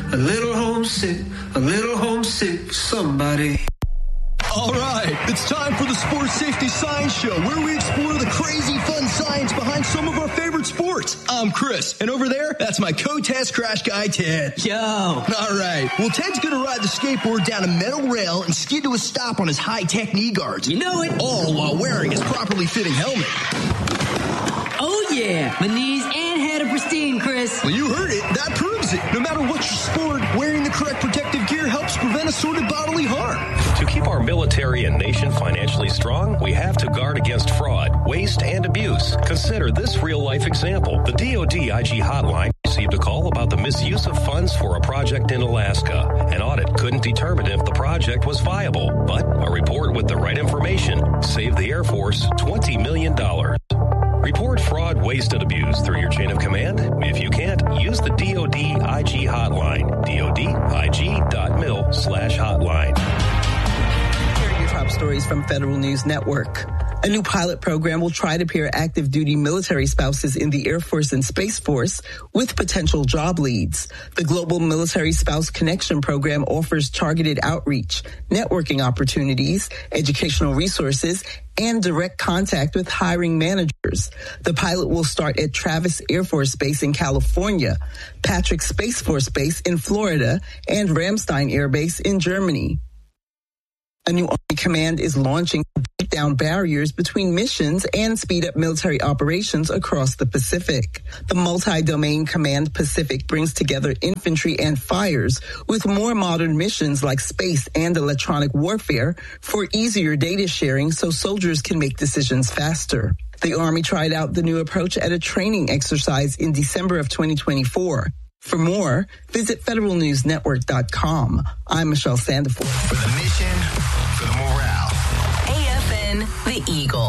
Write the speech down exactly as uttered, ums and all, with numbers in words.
a little homesick, a little homesick, somebody. All right, it's time for the Sports Safety Science Show, where we explore the crazy fun science behind some of our favorite sports. I'm Chris, and over there, that's my co-test crash guy, Ted. Yo. All right, well, Ted's going to ride the skateboard down a metal rail and skid to a stop on his high-tech knee guards. You know it. All while wearing his properly fitting helmet. Oh, yeah. My knees and head are pristine, Chris. Well, you heard it. That proves it. No matter what your sport, wearing the correct protective gear helps prevent assorted bodily harm. To keep our military and nation financially strong, we have to guard against fraud, waste, and abuse. Consider this real-life example. The D O D I G hotline received a call about the misuse of funds for a project in Alaska. An audit couldn't determine if the project was viable, but a report with the right information saved the Air Force twenty million dollars. Report fraud, waste, and abuse through your chain of command. If you can't, use the D O D I G hotline, dodig.mil slash hotline. Here are your top stories from Federal News Network. A new pilot program will try to pair active duty military spouses in the Air Force and Space Force with potential job leads. The Global Military Spouse Connection Program offers targeted outreach, networking opportunities, educational resources, and direct contact with hiring managers. The pilot will start at Travis Air Force Base in California, Patrick Space Force Base in Florida, and Ramstein Air Base in Germany. A new Army command is launching to break down barriers between missions and speed up military operations across the Pacific. The multi-domain Command Pacific brings together infantry and fires with more modern missions like space and electronic warfare for easier data sharing so soldiers can make decisions faster. The Army tried out the new approach at a training exercise in December of twenty twenty-four. For more, visit federal news network dot com. I'm Michelle Sandiford. For the mission, for the morale. A F N, The Eagle.